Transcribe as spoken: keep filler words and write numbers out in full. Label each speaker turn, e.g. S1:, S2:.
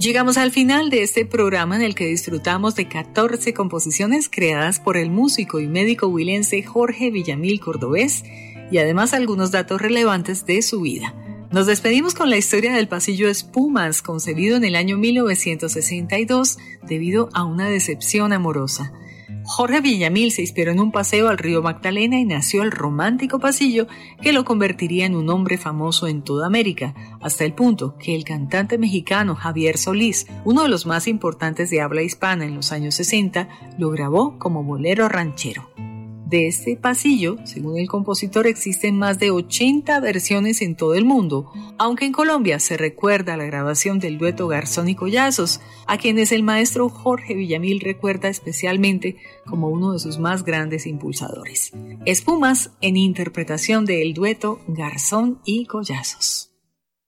S1: Llegamos al final de este programa en el que disfrutamos de catorce composiciones creadas por el músico y médico huilense Jorge Villamil Cordovés y además algunos datos relevantes de su vida. Nos despedimos con la historia del pasillo Espumas, concebido en el año mil novecientos sesenta y dos debido a una decepción amorosa. Jorge Villamil se inspiró en un paseo al río Magdalena y nació el romántico pasillo que lo convertiría en un hombre famoso en toda América, hasta el punto que el cantante mexicano Javier Solís, uno de los más importantes de habla hispana en los años sesenta, lo grabó como bolero ranchero. De este pasillo, según el compositor, existen más de ochenta versiones en todo el mundo, aunque en Colombia se recuerda la grabación del dueto Garzón y Collazos, a quienes el maestro Jorge Villamil recuerda especialmente como uno de sus más grandes impulsadores. Espumas en interpretación del dueto Garzón y Collazos.